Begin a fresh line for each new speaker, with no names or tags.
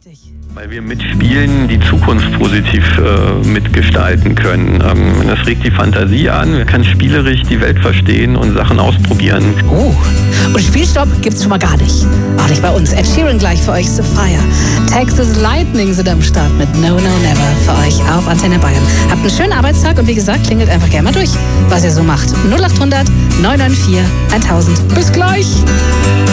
richtig.
Weil wir mit Spielen die Zukunft positiv mitgestalten können. Das regt die Fantasie an, man kann spielerisch die Welt verstehen und Sachen ausprobieren.
Und Spielstopp gibt's schon mal gar nicht. Auch nicht bei uns. Ed Sheeran gleich für euch, Sapphire. Texas Lightning sind am Start mit No No Never für euch auf Antenne Bayern. Habt einen schönen Arbeitstag und wie gesagt, klingelt einfach gerne mal durch, was ihr so macht. 0800 994 1000. Bis gleich!